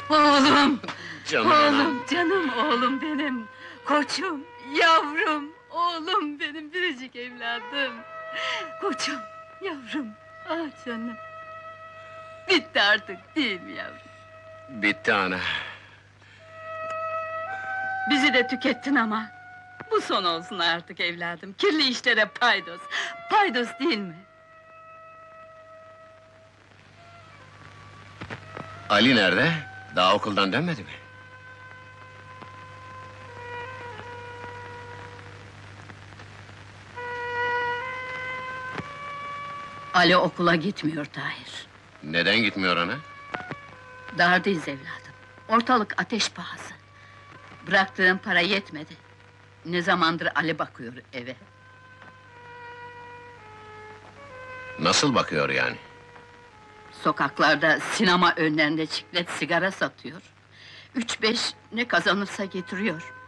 Oğlum! Canım anam! Oğlum, canım oğlum benim! Koçum, yavrum, oğlum benim, biricik evladım! Koçum, yavrum, ah canım! Bitti artık, değil mi yavrum? Bitti ana! Bizi de tükettin ama! Bu son olsun artık evladım, kirli işlere paydos! Paydos değil mi? Ali nerede? Daha okuldan dönmedi mi? Ali okula gitmiyor Tahir. Neden gitmiyor ana? Dardayız evladım. Ortalık ateş pahası. Bıraktığım para yetmedi. Ne zamandır Ali bakıyor eve. Nasıl bakıyor yani? Sokaklarda, sinema önlerinde çiklet sigara satıyor. 3-5 ne kazanırsa getiriyor.